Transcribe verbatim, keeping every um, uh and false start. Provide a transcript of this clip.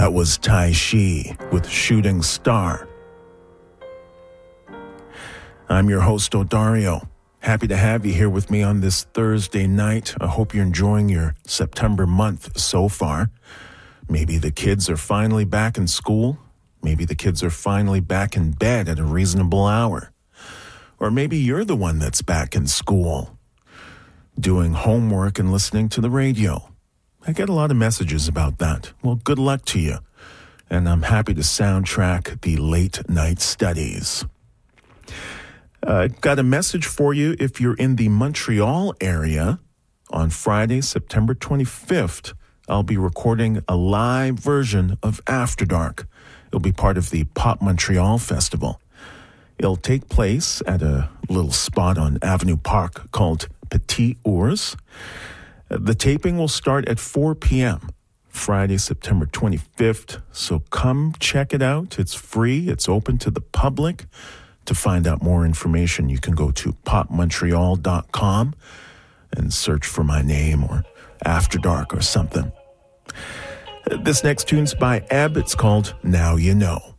That was Tai Shi with Shooting Star. I'm your host, Odario. Happy to have you here with me on this Thursday night. I hope you're enjoying your September month so far. Maybe the kids are finally back in school. Maybe the kids are finally back in bed at a reasonable hour. Or maybe you're the one that's back in school, doing homework and listening to the radio. I get a lot of messages about that. Well, good luck to you. And I'm happy to soundtrack the late night studies. Uh, got a message for you if you're in the Montreal area. On Friday, September twenty-fifth, I'll be recording a live version of After Dark. It'll be part of the Pop Montreal Festival. It'll take place at a little spot on Avenue Park called Petit Ours. The taping will start at four p.m. Friday, September twenty-fifth. So come check it out. It's free. It's open to the public. To find out more information, you can go to pop montreal dot com and search for my name or After Dark or something. This next tune's by Ebb. It's called Now You Know.